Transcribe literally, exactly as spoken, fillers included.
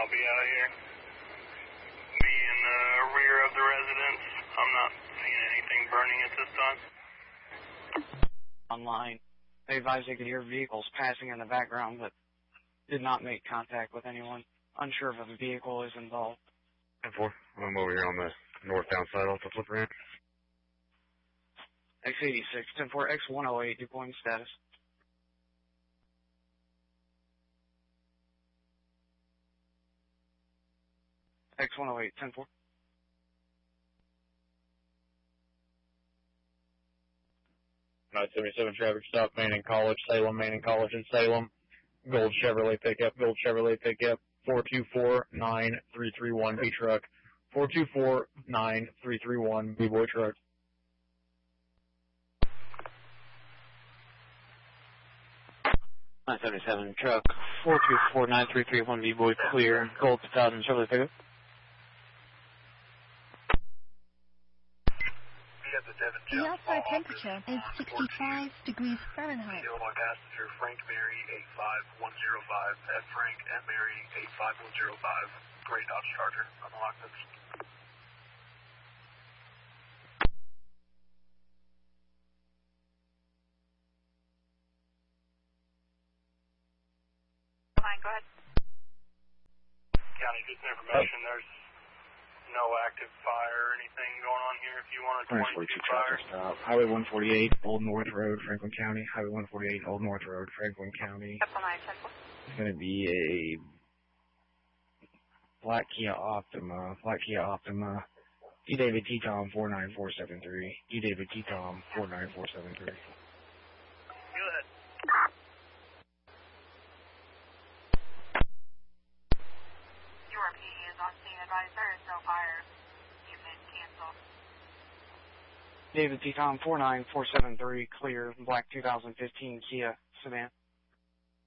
I'll be out here. Be in the rear of the residence. I'm not seeing anything burning at this time. Online. They advised they could hear vehicles passing in the background, but did not make contact with anyone. Unsure if a vehicle is involved. ten four. I'm over here on the northbound side off the flip ramp. X eighty-six, ten four, X one oh eight, deploying status. X one oh eight, ten four. nine seventy-seven traffic stop, Manning College, Salem, Manning College in Salem. Gold Chevrolet pickup, Gold Chevrolet pickup, four two four nine three three one B truck, four two four nine three three one B boy truck. nine seventy-seven truck, four two four nine three three one B boy clear, Gold two thousand Chevrolet pickup. The outside temperature is sixty-five degrees Fahrenheit. Illinois passenger Frank Mary eight five one zero five at Frank and Mary eight five one zero five. Gray Dodge Charger. Unlock this. Fine, go ahead. County, just information. There's no active fire or anything going on here. If you want a twenty-two fire. Stop. Highway one forty-eight, Old North Road, Franklin County. Highway one forty-eight, Old North Road, Franklin County. It's going to be a black Kia Optima. Black Kia Optima. G David T Tom four nine four seven three. G David T Tom four nine four seven three. Good. Your P D is on scene. Advised there is no fire. You may cancel. David T Tom four nine four seven three, clear, black two thousand fifteen Kia sedan.